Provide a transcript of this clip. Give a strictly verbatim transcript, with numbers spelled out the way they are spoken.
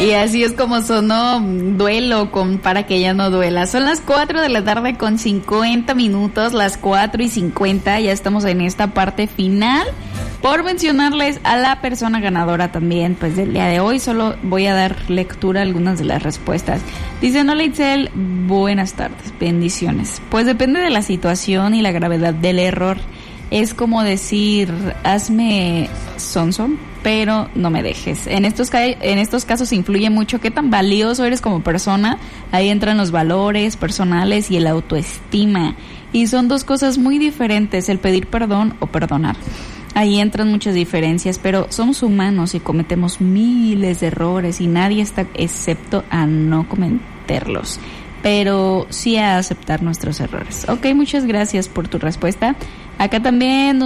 Y así es como sonó Duelo con Para que ella no duela. Son las cuatro de la tarde con cincuenta minutos, las cuatro y cincuenta, ya estamos en esta parte final. Por mencionarles a la persona ganadora también, pues del día de hoy, solo voy a dar lectura a algunas de las respuestas. Dice Nola Itzel, buenas tardes, bendiciones. Pues depende de la situación y la gravedad del error. Es como decir, hazme sonso, pero no me dejes. En estos, ca- en estos casos influye mucho qué tan valioso eres como persona. Ahí entran los valores personales y el autoestima. Y son dos cosas muy diferentes, el pedir perdón o perdonar. Ahí entran muchas diferencias, pero somos humanos y cometemos miles de errores y nadie está excepto a no cometerlos, pero sí a aceptar nuestros errores. Ok, muchas gracias por tu respuesta. Acá también